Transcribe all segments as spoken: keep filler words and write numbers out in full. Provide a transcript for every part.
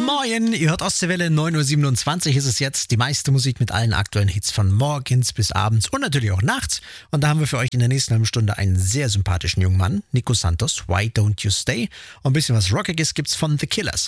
Moin, ihr hört Ostseewelle, neun Uhr siebenundzwanzig ist es jetzt. Die meiste Musik mit allen aktuellen Hits von morgens bis abends und natürlich auch nachts. Und da haben wir für euch in der nächsten halben Stunde einen sehr sympathischen jungen Mann, Nico Santos, Why Don't You Stay? Und ein bisschen was Rockiges gibt's von The Killers.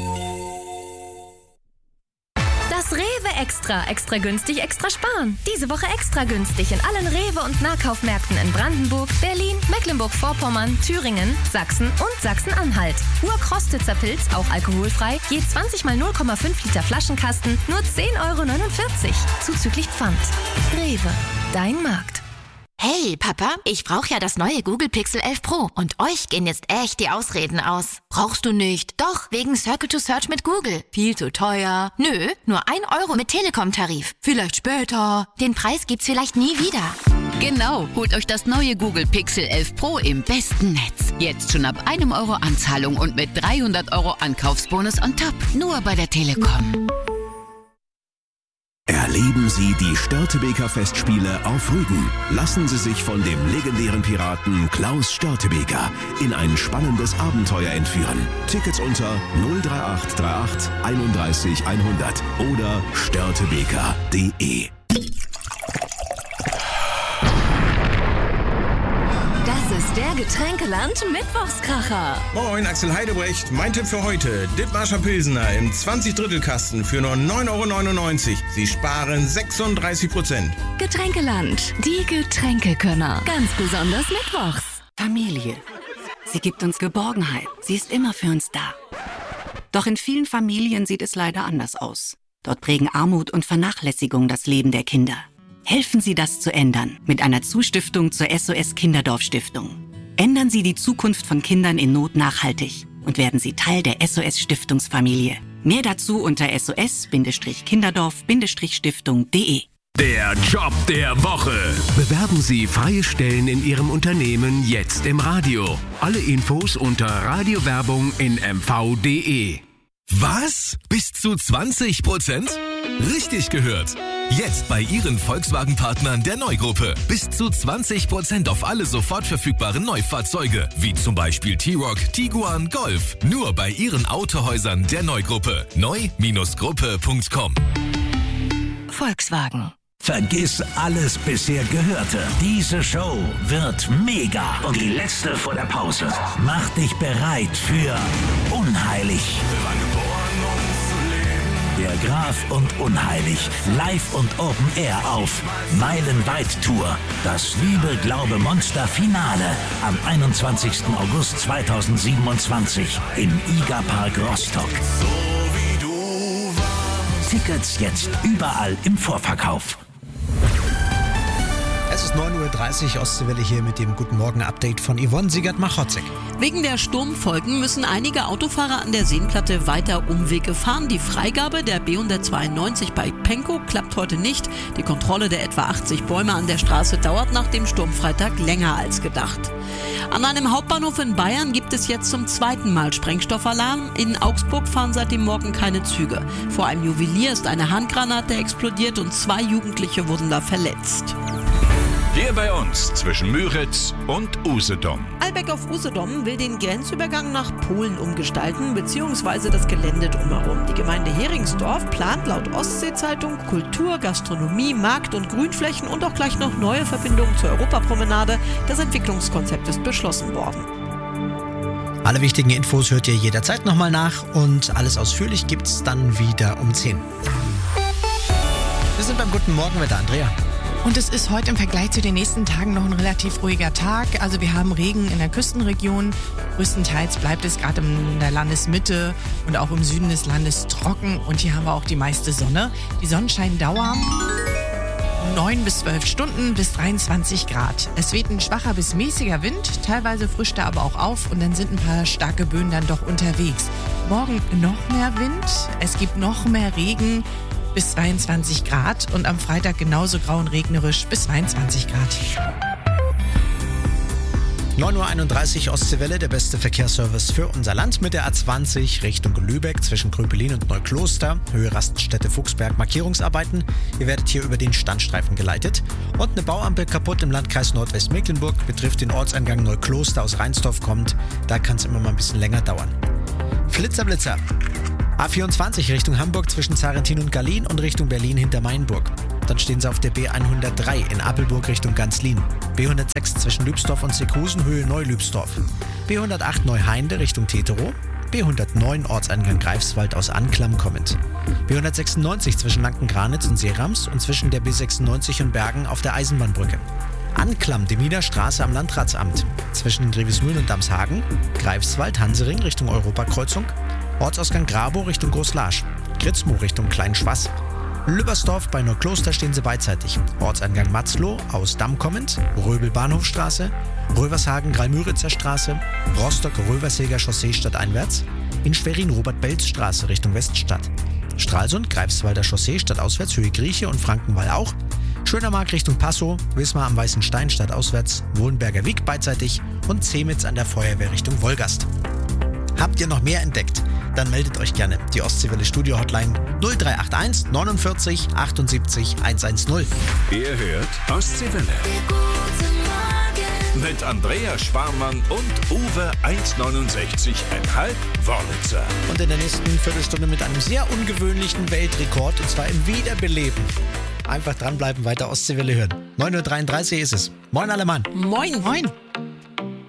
Das Rewe Extra. Extra günstig, extra sparen. Diese Woche extra günstig in allen Rewe- und Nahkaufmärkten in Brandenburg, Berlin, Mecklenburg-Vorpommern, Thüringen, Sachsen und Sachsen-Anhalt. Urkrostitzer Pilz, auch alkoholfrei, je zwanzig mal null Komma fünf Liter Flaschenkasten, nur zehn Euro neunundvierzig. Zuzüglich Pfand. Rewe, dein Markt. Hey, Papa, ich brauche ja das neue Google Pixel elf Pro und euch gehen jetzt echt die Ausreden aus. Brauchst du nicht? Doch, wegen Circle to Search mit Google. Viel zu teuer. Nö, nur ein Euro mit Telekom-Tarif. Vielleicht später. Den Preis gibt's vielleicht nie wieder. Genau, holt euch das neue Google Pixel elf Pro im besten Netz. Jetzt schon ab einem Euro Anzahlung und mit dreihundert Euro Ankaufsbonus on top. Nur bei der Telekom. Erleben Sie die Störtebeker Festspiele auf Rügen. Lassen Sie sich von dem legendären Piraten Klaus Störtebeker in ein spannendes Abenteuer entführen. Tickets unter null drei acht drei acht einunddreißig hundert oder störtebeker punkt de. Das ist der Getränkeland Mittwochskracher. Moin, Axel Heidebrecht. Mein Tipp für heute: Dithmarscher Pilsener im zwanzig Drittel Kasten für nur neun Euro neunundneunzig. Sie sparen sechsunddreißig Prozent. Getränkeland, die Getränkekönner. Ganz besonders mittwochs. Familie. Sie gibt uns Geborgenheit. Sie ist immer für uns da. Doch in vielen Familien sieht es leider anders aus. Dort prägen Armut und Vernachlässigung das Leben der Kinder. Helfen Sie, das zu ändern mit einer Zustiftung zur S O S Kinderdorf Stiftung. Ändern Sie die Zukunft von Kindern in Not nachhaltig und werden Sie Teil der S O S Stiftungsfamilie. Mehr dazu unter S O S Kinderdorf Stiftung punkt de. Der Job der Woche. Bewerben Sie freie Stellen in Ihrem Unternehmen jetzt im Radio. Alle Infos unter Radiowerbung in m v punkt de. Was? Bis zu zwanzig Prozent? Richtig gehört. Jetzt bei Ihren Volkswagen-Partnern der Neugruppe. Bis zu zwanzig Prozent auf alle sofort verfügbaren Neufahrzeuge. Wie zum Beispiel T-Roc, Tiguan, Golf. Nur bei Ihren Autohäusern der Neugruppe. neu Gruppe punkt com. Volkswagen. Vergiss alles bisher Gehörte. Diese Show wird mega. Und die letzte vor der Pause. Mach dich bereit für Unheilig. Der Graf und Unheilig. Live und Open Air auf Meilenweit Tour. Das Liebe, Glaube, Monster Finale am einundzwanzigsten August zweitausendsiebenundzwanzig im IGA Park Rostock. Tickets jetzt überall im Vorverkauf. Es ist neun Uhr dreißig, Ostseewelle hier mit dem Guten Morgen-Update von Yvonne Siegert-Machotzek. Wegen der Sturmfolgen müssen einige Autofahrer an der Seenplatte weiter Umwege fahren. Die Freigabe der B hundertzweiundneunzig bei Penkow klappt heute nicht. Die Kontrolle der etwa achtzig Bäume an der Straße dauert nach dem Sturmfreitag länger als gedacht. An einem Hauptbahnhof in Bayern gibt es jetzt zum zweiten Mal Sprengstoffalarm. In Augsburg fahren seit dem Morgen keine Züge. Vor einem Juwelier ist eine Handgranate explodiert und zwei Jugendliche wurden da verletzt. Hier bei uns zwischen Müritz und Usedom. Albeck auf Usedom will den Grenzübergang nach Polen umgestalten bzw. das Gelände drumherum. Die Gemeinde Heringsdorf plant laut Ostsee-Zeitung Kultur, Gastronomie, Markt- und Grünflächen und auch gleich noch neue Verbindungen zur Europapromenade. Das Entwicklungskonzept ist beschlossen worden. Alle wichtigen Infos hört ihr jederzeit nochmal nach und alles ausführlich gibt's dann wieder um zehn. Wir sind beim Guten Morgenwetter, Andrea. Und es ist heute im Vergleich zu den nächsten Tagen noch ein relativ ruhiger Tag. Also wir haben Regen in der Küstenregion. Größtenteils bleibt es gerade in der Landesmitte und auch im Süden des Landes trocken. Und hier haben wir auch die meiste Sonne. Die Sonnenscheindauer neun bis zwölf Stunden bis dreiundzwanzig Grad. Es weht ein schwacher bis mäßiger Wind. Teilweise frischt er aber auch auf und dann sind ein paar starke Böen dann doch unterwegs. Morgen noch mehr Wind. Es gibt noch mehr Regen. Bis zweiundzwanzig Grad und am Freitag genauso grau und regnerisch bis zweiundzwanzig Grad. neun Uhr einunddreißig Ostseewelle, der beste Verkehrsservice für unser Land mit der A zwanzig Richtung Lübeck zwischen Kröpelin und Neukloster. Höhe Raststätte Fuchsberg, Markierungsarbeiten. Ihr werdet hier über den Standstreifen geleitet. Und eine Bauampel kaputt im Landkreis Nordwestmecklenburg, betrifft den Ortseingang Neukloster aus Reinsdorf kommt. Da kann es immer mal ein bisschen länger dauern. Flitzer, Blitzer. A vierundzwanzig Richtung Hamburg zwischen Zarentin und Gallien und Richtung Berlin hinter Mainburg. Dann stehen Sie auf der B hundertdrei in Appelburg Richtung Ganzlin. B hundertsechs zwischen Lübsdorf und Seekhusen Höhe Neu-Lübsdorf. B hundertacht Neuheinde Richtung Teterow. B hundertneun Ortseingang Greifswald aus Anklam kommend. B hundertsechsundneunzig zwischen Lanken-Granitz und Seerams und zwischen der B sechsundneunzig und Bergen auf der Eisenbahnbrücke. Anklam, Deminer Straße am Landratsamt. Zwischen Grevesmühlen und Damshagen. Greifswald, Hansering Richtung Europakreuzung. Ortsausgang Grabow Richtung Großlarsch. Kritzmoor Richtung Kleinschwass. Lübbersdorf bei Neukloster stehen Sie beidseitig. Ortseingang Matzloh aus Damm kommend. Röbel Bahnhofstraße. Rövershagen Greilmüritzer Straße. Rostock Röversäger Chaussee stadteinwärts. In Schwerin Robert-Belz Straße Richtung Weststadt. Stralsund Greifswalder Chaussee stadtauswärts Höhe Grieche und Frankenwall auch. Schönermark Richtung Passow. Wismar am Weißen Stein stadtauswärts. Wohlenberger Wieg beidseitig. Und Zemitz an der Feuerwehr Richtung Wolgast. Habt ihr noch mehr entdeckt? Dann meldet euch gerne. Die Ostseewelle Studio Hotline null drei acht eins neunundvierzig achtundsiebzig hundertzehn. Ihr hört Ostseewelle. Mit Andrea Sparmann und Uwe eins neunundsechzig Komma fünf Wörlitzer. Und in der nächsten Viertelstunde mit einem sehr ungewöhnlichen Weltrekord, und zwar im Wiederbeleben. Einfach dranbleiben, weiter Ostseewelle hören. neun Uhr dreiunddreißig ist es. Moin alle Mann. Moin. Moin.